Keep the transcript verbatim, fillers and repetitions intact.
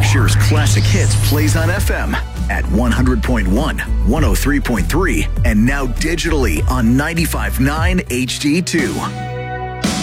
Asher's Classic Hits plays on F M at one hundred point one, one oh three point three, and now digitally on ninety-five point nine H D two.